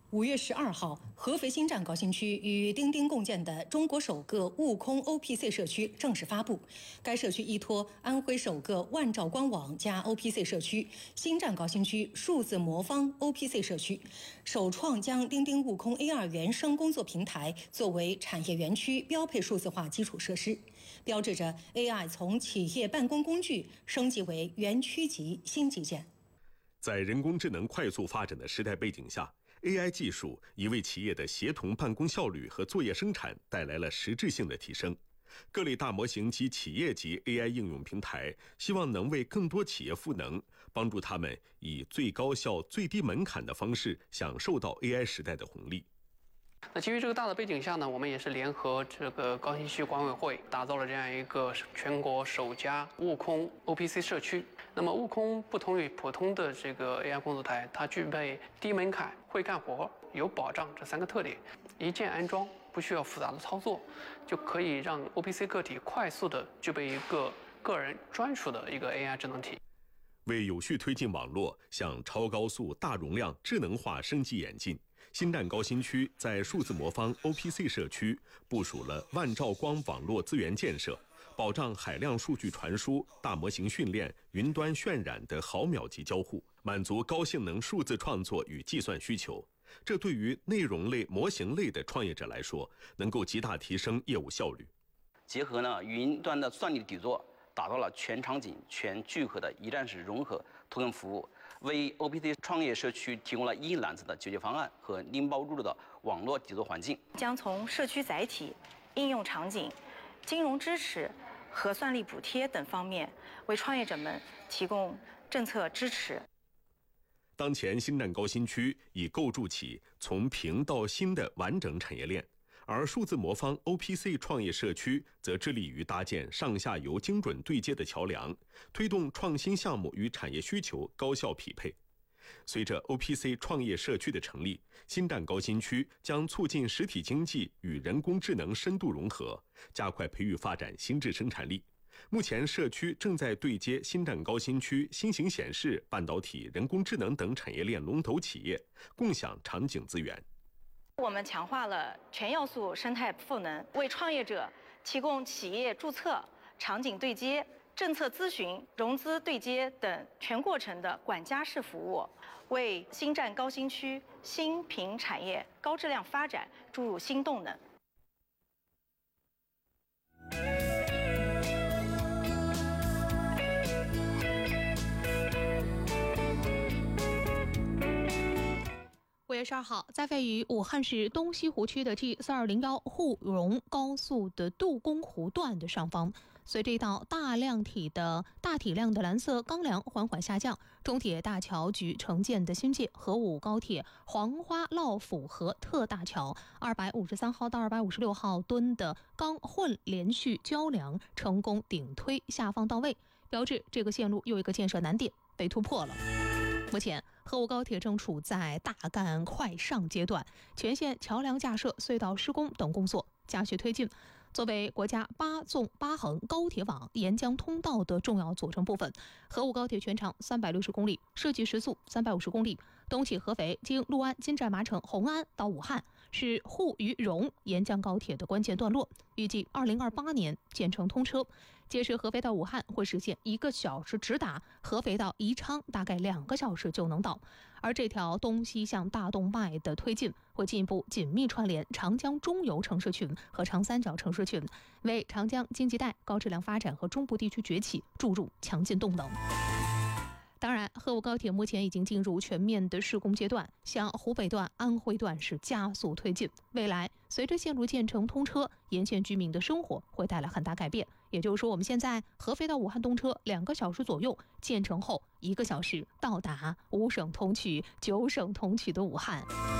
5月12号，合肥新站高新区与钉钉共建的中国首个悟空 OPC 社区正式发布。该社区依托安徽首个万兆光网加 OPC 社区、新站高新区数字魔方 OPC 社区，首创将钉钉悟空 AR 原生工作平台作为产业园区标配数字化基础设施，标志着 AI 从企业办公工具升级为园区级新基建。 在人工智能快速发展的时代背景下， AI 技术已为企业的协同办公效率和作业生产带来了实质性的提升。各类大模型及企业级 AI 应用平台希望能为更多企业赋能，帮助他们以最高效、最低门槛的方式享受到 AI 时代的红利。 那基于这个大的背景下呢，我们也是联合这个高新区管委会，打造了这样一个全国首家悟空 OPC 社区。那么悟空不同于普通的这个 AI 工作台，它具备低门槛、会干活、有保障这3个特点，一键安装，不需要复杂的操作，就可以让 OPC 个体快速的具备一个个人专属的一个 AI 智能体。 为有序推进网络向超高速、大容量、智能化升级演进，新站高新区在数字魔方 OPC 社区部署了万兆光网络资源建设，保障海量数据传输、大模型训练、云端渲染的毫秒级交互，满足高性能数字创作与计算需求。这对于内容类、模型类的创业者来说，能够极大提升业务效率。 结合云端的算力底座，打造了全场景、全聚合的一站式融合托根服务，为 OPC 创业社区提供了一揽子的解决方案和零包入的网络底座环境， 将从社区载体、应用场景、金融支持、核算力补贴等方面为创业者们提供政策支持。 当前新站高新区已构筑起从平到新的完整产业链，而数字魔方 OPC 创业社区则致力于搭建上下游精准对接的桥梁，推动创新项目与产业需求高效匹配。随着 OPC 创业社区的成立，新站高新区将促进实体经济与人工智能深度融合，加快培育发展心智生产力。目前，社区正在对接新站高新区新型显示、半导体、人工智能等产业链龙头企业，共享场景资源。 我们强化了全要素生态赋能，为创业者提供企业注册、场景对接、政策咨询、融资对接等全过程的管家式服务，为新站高新区新品产业高质量发展注入新动能。 5月12号，在位于武汉市东西湖区的 G4201沪蓉高速的杜公湖段的上方，随着一道大体量的蓝色钢梁缓缓下降，中铁大桥局承建的新界河武高铁黄花涝府河特大桥253号到256号吨的钢混连续胶梁成功顶推下放到位，标志这个线路又一个建设难点被突破了。目前，河武高铁正处在大干快上阶段，全线桥梁架设、隧道施工等工作加速推进。作为国家8纵8横高铁网沿江通道的重要组成部分，河武高铁全长360公里，设计时速350公里，东起合肥，经六安、金寨、麻城、红安到武汉，是沪渝蓉沿江高铁的关键段落，预计2028年建成通车。届时合肥到武汉会实现1个小时直达，合肥到宜昌大概2个小时就能到。而这条东西向大动脉的推进，会进一步紧密串联长江中游城市群和长三角城市群，为长江经济带高质量发展和中部地区崛起注入强劲动能。当然，河武高铁目前已经进入全面的施工阶段，向湖北段、安徽段是加速推进。未来随着线路建成通车，沿线居民的生活会带来很大改变。也就是说，我们现在合肥到武汉动车2个小时左右，建成后1个小时到达5省通衢、9省通衢的武汉。